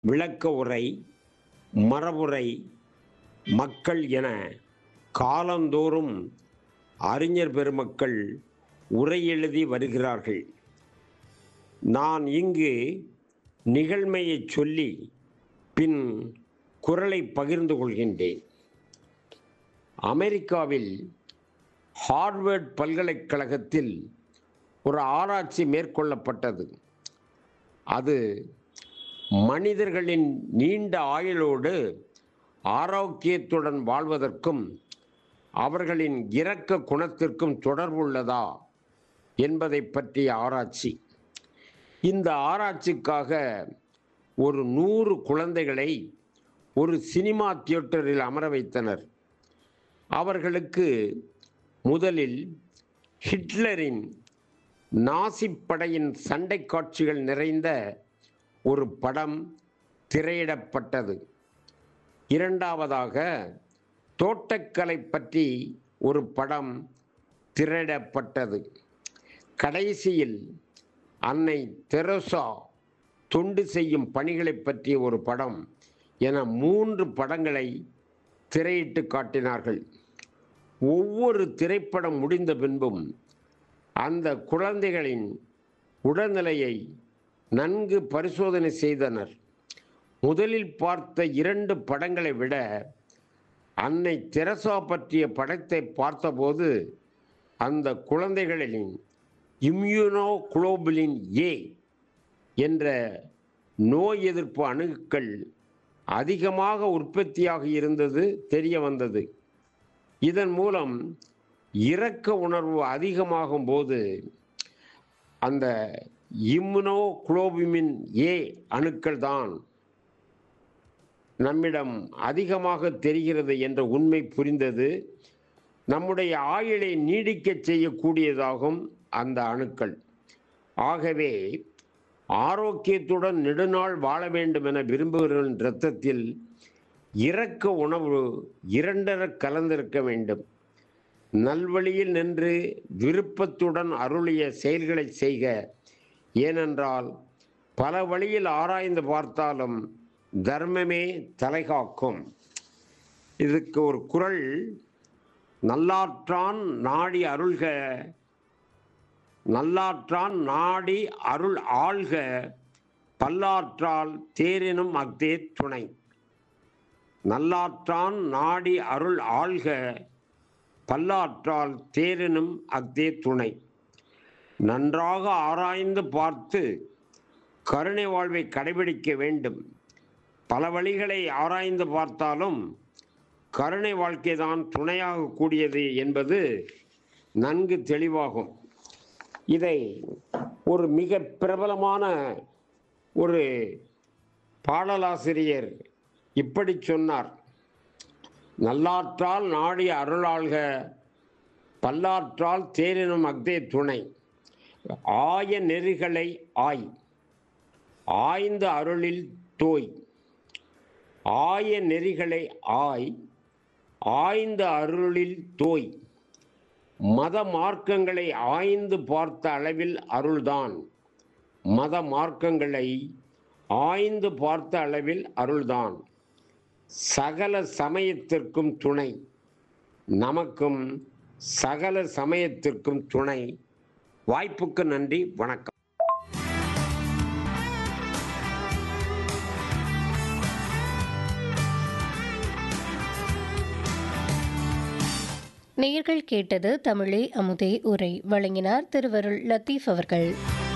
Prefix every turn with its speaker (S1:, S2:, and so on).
S1: விளக்க உரை, மரபுரை, மக்கள் என காலந்தோறும் அறிஞர் பெருமக்கள் உரை எழுதி வருகிறார்கள். நான் இங்கு நிகழ்மையை சொல்லி பின் குரலை பகிர்ந்து கொள்கின்றேன். அமெரிக்காவில் ஹார்வர்ட் பல்கலைக்கழகத்தில் ஒரு ஆராய்ச்சி மேற்கொள்ளப்பட்டது. அது மனிதர்களின் நீண்ட ஆயுளோடு ஆரோக்கியத்துடன் வாழ்வதற்கும் அவர்களின் இரக்க குணத்திற்கும் தொடர்புள்ளதா என்பதை பற்றிய ஆராய்ச்சி. இந்த ஆராய்ச்சிக்காக ஒரு 100 குழந்தைகளை ஒரு சினிமா தியேட்டரில் அமர வைத்தனர். அவர்களுக்கு முதலில் ஹிட்லரின் நாசி படையின் சண்டை காட்சிகள் நிறைந்த ஒரு படம் திரையிடப்பட்டது. இரண்டாவதாக தோட்டக்கலை பற்றி ஒரு படம் திரையிடப்பட்டது. கடைசியில் அன்னை தெரசா தொண்டு செய்யும் பணிகளை பற்றிய ஒரு படம் என 3 படங்களை திரையிட்டு காட்டினார்கள். ஒவ்வொரு திரைப்படம் முடிந்த பின்பும் அந்த குழந்தைகளின் உடல்நிலையை நன்கு பரிசோதனை செய்தனர். முதலில் பார்த்த 2 படங்களை விட அன்னை தெரசா பற்றிய படத்தை பார்த்தபோது அந்த குழந்தைகளின் இம்யூனோகுளோபுலின் ஏ என்ற நோய் எதிர்ப்பு அணுக்கள் அதிகமாக உற்பத்தியாக இருந்தது தெரிய வந்தது. இதன் மூலம் இரக்க உணர்வு அதிகமாகும் போது அந்த இம்யூனோகுளோபுலின் ஏ அணுக்கள் தான் நம்மிடம் அதிகமாக தெரிகிறது என்ற உண்மை புரிந்தது. நம்முடைய ஆயுளை நீடிக்க செய்யக்கூடியதாகும் அந்த அணுக்கள். ஆகவே ஆரோக்கியத்துடன் நெடுநாள் வாழ வேண்டும் என விரும்புகிறவர்களின் இரத்தத்தில் இரக்க உணவு 2 கலந்திருக்க வேண்டும். நல்வழியில் நின்று விருப்பத்துடன் அருளிய செயல்களை செய்க. ஏனென்றால் பல வழியில் ஆராய்ந்து பார்த்தாலும் தர்மமே தலைகாக்கும். இதுக்கு ஒரு குறள், நல்லாற்றான் நாடி அருள்க, நல்லாற்றான் நாடி அருள் ஆள்க, பல்லாற்றால் தேரினும் அஃதே துணை. நல்லாற்றான் நாடி அருள் ஆள்க, பல்லாற்றால் தேரினும் அஃதே துணை. நன்றாக ஆராய்ந்து பார்த்து கருணை வாழ்வை கடைபிடிக்க வேண்டும். பல வழிகளை ஆராய்ந்து பார்த்தாலும் கருணை வாழ்க்கை தான் துணையாக கூடியது என்பது நன்கு தெளிவாகும். இதை ஒரு மிக பிரபலமான ஒரு பாடலாசிரியர் இப்படி சொன்னார்: நல்லாற்றால் நாடி அருளாள்க, பல்லாற்றால் தேரினும் அஃதே துணை. ஆய நெறிகளை ஆய், ஆய்ந்து அருளில் தோய். ஆய நெறிகளை ஆய், ஆய்ந்து அருளில் தோய். மத மார்க்கங்களை ஆய்ந்து பார்த்த அளவில் அருள்தான். மத மார்க்கங்களை ஆய்ந்து பார்த்த அளவில் அருள்தான். சகல சமயத்திற்கும் துணை, நமக்கும் சகல சமயத்திற்கும் துணை. வாய்ப்புக்கு நன்றி, வணக்கம்.
S2: நேயர்கள் கேட்டது தமிழே அமுதே உரை. வழங்கினார் திருவருள் லத்தீப் அவர்கள்.